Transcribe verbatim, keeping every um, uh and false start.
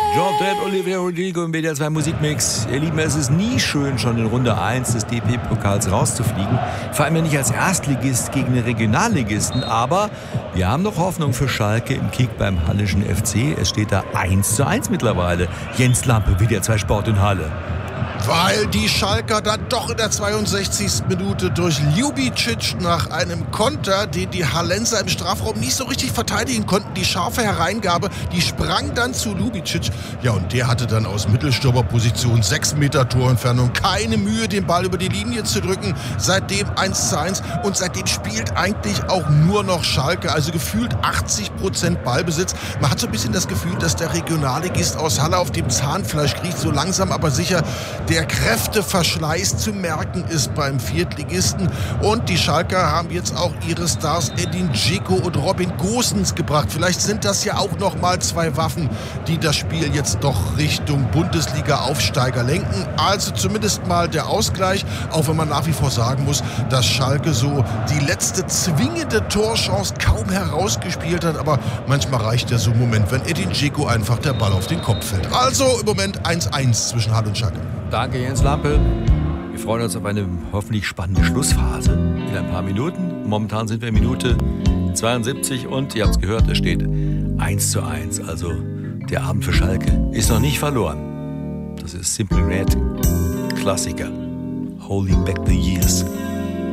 Job Dead, Olivia Rodrigo im W D R zwei Musikmix. Ihr Lieben, es ist nie schön, schon in Runde eins des D P-Pokals rauszufliegen. Vor allem ja nicht als Erstligist gegen den Regionalligisten. Aber wir haben noch Hoffnung für Schalke im Kick beim Hallischen F C. Es steht da eins zu eins mittlerweile. Jens Lampe, W D R zwei Sport in Halle. Weil die Schalker dann doch in der zweiundsechzigsten Minute durch Ljubicic nach einem Konter, den die Hallenser im Strafraum nicht so richtig verteidigen konnten, die scharfe Hereingabe, die sprang dann zu Ljubicic. Ja, und der hatte dann aus Mittelstürmerposition sechs Meter Torentfernung keine Mühe, den Ball über die Linie zu drücken. Seitdem eins zu eins und seitdem spielt eigentlich auch nur noch Schalke, also gefühlt achtzig Prozent Ballbesitz. Man hat so ein bisschen das Gefühl, dass der Regionalligist aus Halle auf dem Zahnfleisch kriecht, so langsam aber sicher. Der Kräfteverschleiß zu merken ist beim Viertligisten. Und die Schalker haben jetzt auch ihre Stars Edin Dzeko und Robin Gosens gebracht. Vielleicht sind das ja auch noch mal zwei Waffen, die das Spiel jetzt doch Richtung Bundesliga-Aufsteiger lenken. Also zumindest mal der Ausgleich, auch wenn man nach wie vor sagen muss, dass Schalke so die letzte zwingende Torchance kaum herausgespielt hat. Aber manchmal reicht ja so ein Moment, wenn Edin Dzeko einfach der Ball auf den Kopf fällt. Also im Moment eins eins zwischen Halle und Schalke. Danke, Jens Lampe. Wir freuen uns auf eine hoffentlich spannende Schlussphase in ein paar Minuten. Momentan sind wir in Minute zweiundsiebzig und ihr habt es gehört, es steht eins zu eins. Also der Abend für Schalke ist noch nicht verloren. Das ist Simply Red, Klassiker. Holding Back the Years.